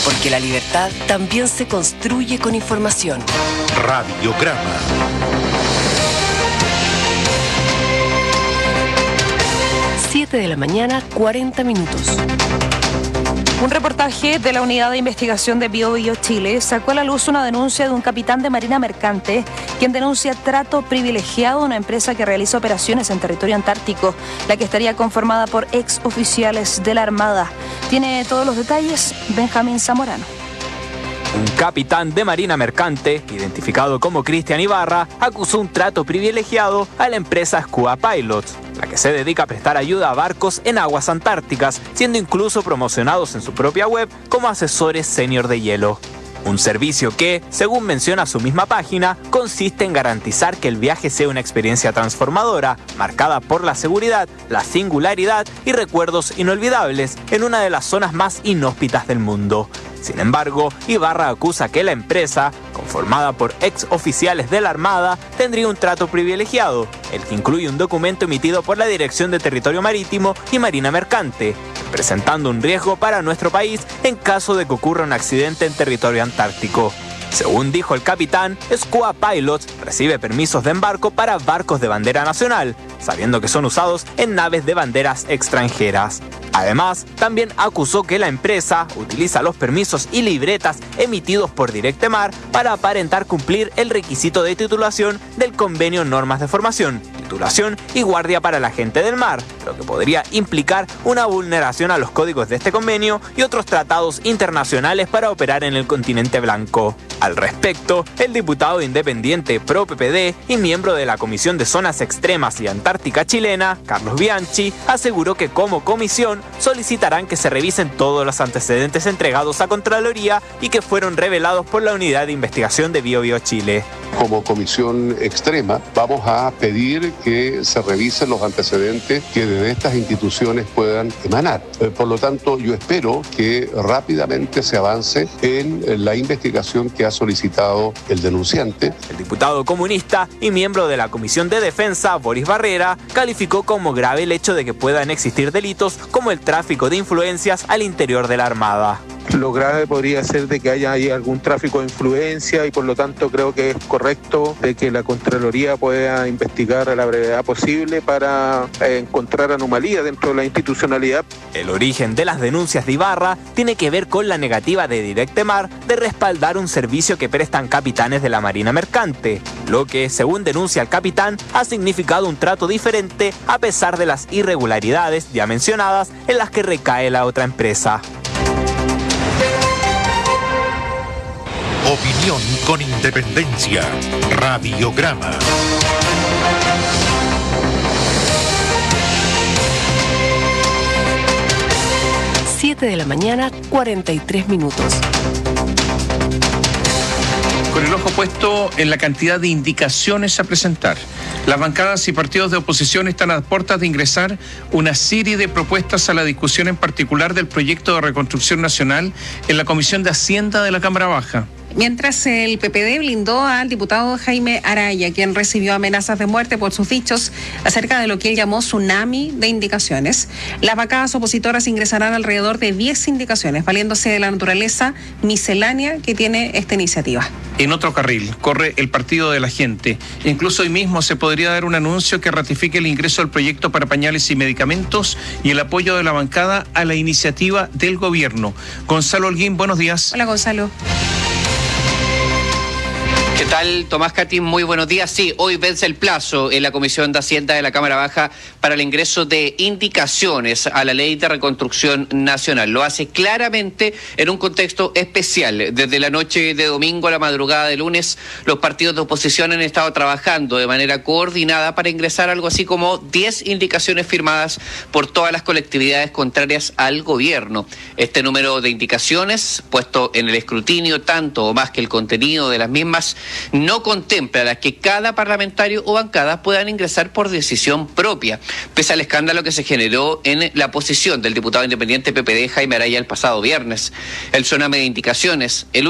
porque la libertad también se construye con información. Radiograma. De la mañana, 40 minutos. Un reportaje de la Unidad de Investigación de BioBio Chile sacó a la luz una denuncia de un capitán de Marina Mercante, quien denuncia trato privilegiado a una empresa que realiza operaciones en territorio antártico, la que estaría conformada por ex oficiales de la Armada. Tiene todos los detalles Benjamín Zamorano. Un capitán de Marina Mercante, identificado como Cristian Ibarra, acusó un trato privilegiado a la empresa Skua Pilots, la que se dedica a prestar ayuda a barcos en aguas antárticas, siendo incluso promocionados en su propia web como asesores senior de hielo. Un servicio que, según menciona su misma página, consiste en garantizar que el viaje sea una experiencia transformadora, marcada por la seguridad, la singularidad y recuerdos inolvidables en una de las zonas más inhóspitas del mundo. Sin embargo, Ibarra acusa que la empresa, conformada por ex oficiales de la Armada, tendría un trato privilegiado, el que incluye un documento emitido por la Dirección de Territorio Marítimo y Marina Mercante, presentando un riesgo para nuestro país en caso de que ocurra un accidente en territorio antártico. Según dijo el capitán, Skua Pilots recibe permisos de embarco para barcos de bandera nacional, sabiendo que son usados en naves de banderas extranjeras. Además, también acusó que la empresa utiliza los permisos y libretas emitidos por Directemar para aparentar cumplir el requisito de titulación del convenio Normas de Formación, titulación y guardia para la gente del mar, lo que podría implicar una vulneración a los códigos de este convenio y otros tratados internacionales para operar en el continente blanco. Al respecto, el diputado independiente pro PPD y miembro de la Comisión de Zonas Extremas y Antártica chilena, Carlos Bianchi, aseguró que como comisión solicitarán que se revisen todos los antecedentes entregados a Contraloría y que fueron revelados por la Unidad de Investigación de BioBio Chile. Como comisión extrema vamos a pedir que se revisen los antecedentes que de estas instituciones puedan emanar. Por lo tanto, yo espero que rápidamente se avance en la investigación que ha solicitado el denunciante. El diputado comunista y miembro de la Comisión de Defensa, Boris Barrera, calificó como grave el hecho de que puedan existir delitos como el tráfico de influencias al interior de la Armada. Lo grave podría ser de que haya ahí algún tráfico de influencia y por lo tanto creo que es correcto de que la Contraloría pueda investigar a la brevedad posible para encontrar anomalías dentro de la institucionalidad. El origen de las denuncias de Ibarra tiene que ver con la negativa de Directemar de respaldar un servicio que prestan capitanes de la Marina Mercante, lo que, según denuncia el capitán, ha significado un trato diferente a pesar de las irregularidades ya mencionadas en las que recae la otra empresa. Opinión con independencia. Radiograma. De la mañana, 43 minutos. Con el ojo puesto en la cantidad de indicaciones a presentar, las bancadas y partidos de oposición están a puertas de ingresar una serie de propuestas a la discusión en particular del proyecto de reconstrucción nacional en la Comisión de Hacienda de la Cámara Baja. Mientras el PPD blindó al diputado Jaime Araya, quien recibió amenazas de muerte por sus dichos acerca de lo que él llamó tsunami de indicaciones, las bancadas opositoras ingresarán alrededor de 10 indicaciones, valiéndose de la naturaleza miscelánea que tiene esta iniciativa. En otro carril corre el Partido de la Gente. Incluso hoy mismo se podría dar un anuncio que ratifique el ingreso del proyecto para pañales y medicamentos y el apoyo de la bancada a la iniciativa del gobierno. Gonzalo Holguín, buenos días. Hola, Gonzalo. ¿Qué tal, Tomás Catín? Muy buenos días. Sí, hoy vence el plazo en la Comisión de Hacienda de la Cámara Baja para el ingreso de indicaciones a la Ley de Reconstrucción Nacional. Lo hace claramente en un contexto especial. Desde la noche de domingo a la madrugada de lunes, los partidos de oposición han estado trabajando de manera coordinada para ingresar algo así como 10 indicaciones firmadas por todas las colectividades contrarias al gobierno. Este número de indicaciones, puesto en el escrutinio tanto o más que el contenido de las mismas, no contempla las que cada parlamentario o bancada puedan ingresar por decisión propia, pese al escándalo que se generó en la posición del diputado independiente PPD Jaime Araya el pasado viernes. El tsunami de indicaciones, el